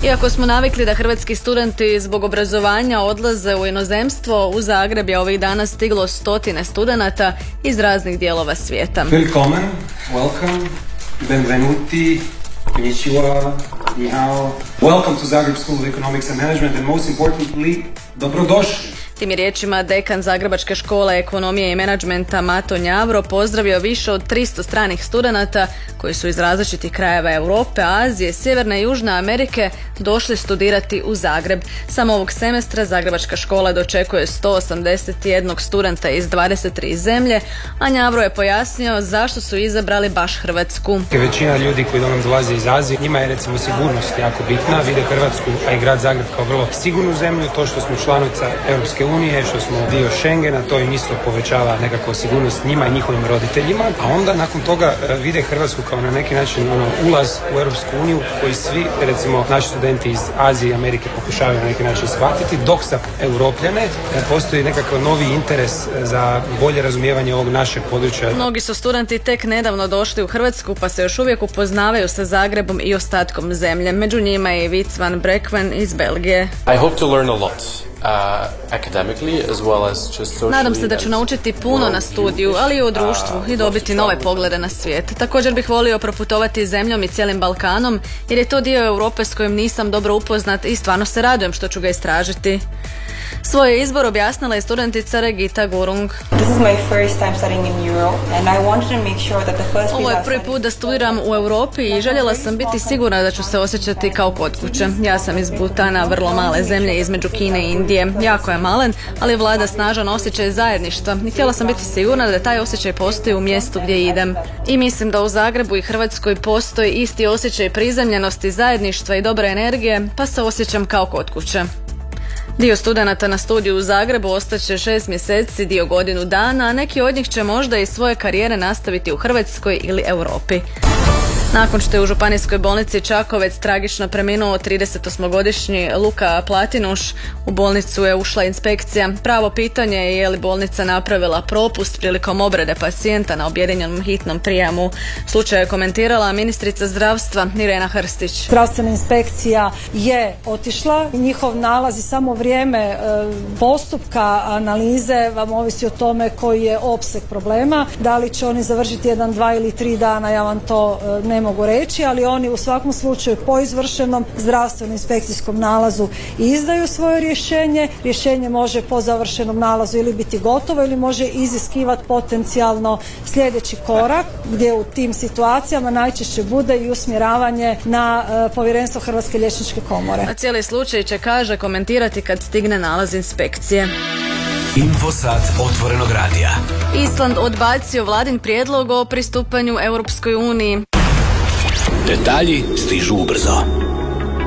Iako smo navikli da hrvatski studenti zbog obrazovanja odlaze u inozemstvo, u Zagreb je ovih dana stiglo stotine studenata iz raznih dijelova svijeta. Willkommen, welcome, benvenuti, konnichiwa, ni hao. Welcome to Zagreb School of Economics and Management and most importantly, dobrodošli. Tim je riječima dekan Zagrebačke škole ekonomije i menadžmenta Mato Njavro pozdravio više od 300 stranih studenata koji su iz različitih krajeva Europe, Azije, Sjeverne i Južne Amerike došli studirati u Zagreb. Samo ovog semestra Zagrebačka škola dočekuje 181 studenta iz 23 zemlje, a Njavro je pojasnio zašto su izabrali baš Hrvatsku. Većina ljudi koji nam dolaze iz Azije, njima je recimo sigurnost jako bitna, vide Hrvatsku, a i grad Zagreb kao vrlo sigurnu zemlju, to što smo članica Europske unije, što smo dio Schengena, to im isto povećava nekako sigurnost njima i njihovim roditeljima, a onda nakon toga vide Hrvatsku kao na neki način ulaz u Europsku uniju koji svi, recimo naši studenti iz Azije i Amerike pokušavaju na neki način shvatiti, dok sa Europljane postoji nekakav novi interes za bolje razumijevanje ovog našeg područja. Mnogi su studenti tek nedavno došli u Hrvatsku pa se još uvijek upoznavaju sa Zagrebom i ostatkom zemlje. Među njima je i Wiets van Brekven iz Belgije. I hope to learn a lot. Academically as well as just socially. Nadam se da ću naučiti puno na studiju, ali i u društvu i dobiti nove poglede na svijet. Također bih volio proputovati zemljom i cijelim Balkanom, jer je to dio Europe s kojim nisam dobro upoznat i stvarno se radujem što ću ga istražiti. Svoj izbor objasnila je studentica Regita Gurung. Ovo je prvi put da studiram u Europi i željela sam biti sigurna da ću se osjećati kao kod kuće. Ja sam iz Butana, vrlo male zemlje između Kine i Indije. Jako je malen, ali vlada snažan osjećaj zajedništva i htjela sam biti sigurna da taj osjećaj postoji u mjestu gdje idem. I mislim da u Zagrebu i Hrvatskoj postoji isti osjećaj prizemljenosti, zajedništva i dobre energije, pa se osjećam kao kod kuće. Dio studenata na studiju u Zagrebu ostaće 6 mjeseci, dio godinu dana, a neki od njih će možda i svoje karijere nastaviti u Hrvatskoj ili Europi. Nakon što je u Županijskoj bolnici Čakovec tragično preminuo 38-godišnji Luka Platinuš, u bolnicu je ušla inspekcija. Pravo pitanje je li bolnica napravila propust prilikom obrade pacijenta na objedinjenom hitnom prijemu. Slučaj je komentirala ministrica zdravstva Irena Hrstić. Zdravstvena inspekcija je otišla, njihov nalaz i samo vrijeme postupka analize vam ovisi o tome koji je opseg problema. Da li će oni završiti 1, 2 ili 3 dana, ja vam to ne mogu reći, ali oni u svakom slučaju po izvršenom zdravstvenom inspekcijskom nalazu izdaju svoje rješenje. Rješenje može po završenom nalazu ili biti gotovo ili može iziskivati potencijalno sljedeći korak, gdje u tim situacijama najčešće bude i usmjeravanje na povjerenstvo Hrvatske liječničke komore. A cijeli slučaj će, kaže, komentirati kad stigne nalaz inspekcije. Infosat otvorenog radija. Island odbacio vladin prijedlog o pristupanju Europskoj uniji. Detalji stižu ubrzo.